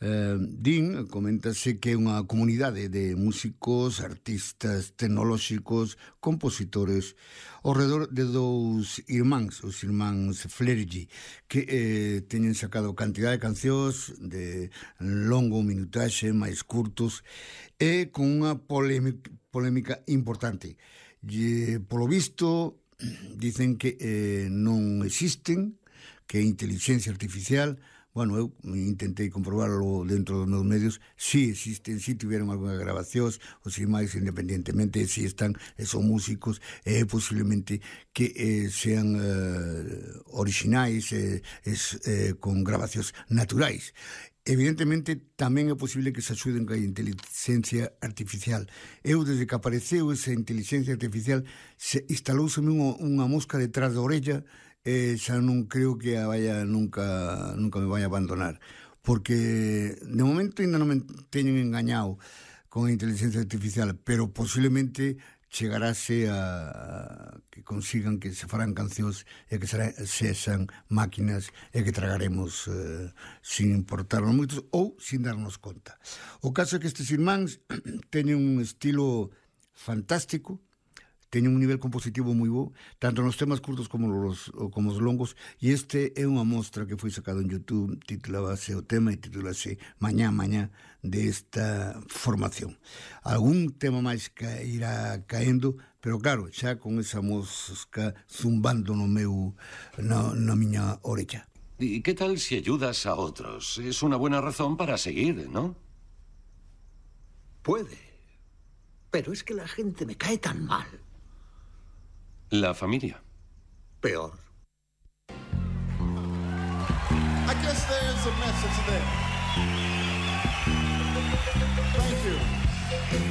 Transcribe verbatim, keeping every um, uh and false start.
Eh, din, coméntase que é unha comunidade de músicos, artistas tecnolóxicos, compositores, ao redor de dous irmáns, os irmáns Flergy, que eh, teñen sacado cantidad de cancións de longo minutaxe, máis curtos, e con unha polémica, polémica importante. E, polo visto, dicen que eh, non existen, que é inteligencia artificial. Bueno, eu intentei comprobarlo dentro dos meus medios. Si existen, si tiveron algunha grabacións, os irmáns independentemente, si están, e son músicos, e eh, posiblemente que eh, sean eh, originais, eh, es, eh, con grabacións naturais. Evidentemente, tamén é posible que se axuden ca inteligencia artificial. Eu, desde que apareceu esa inteligencia artificial, se instalouseme unha, unha mosca detrás da orella, e xa non creo que a vaya nunca nunca me vai a abandonar, porque de momento ainda non me teñen engañado con a inteligencia artificial, pero posiblemente chegarase a que consigan que se farán cancións e que sexan máquinas e que tragaremos eh, sin importarnos moitos ou sin darnos conta. O caso é que estes irmáns teñen un estilo fantástico, teñen un nivel compositivo moi bo, tanto nos temas curtos como os, como os longos, e este é unha mostra que foi sacado en YouTube, titulábase o tema e titulase Mañá, Mañá, desta formación. Algún tema máis que irá caendo, pero claro, xa con esa mosca zumbando no meu, na, na miña orella. ¿Y qué tal si ayudas a otros? Es una buena razón para seguir, ¿no? Puede, pero es que la gente me cae tan mal. La familia. Peor. I guess there's a message there.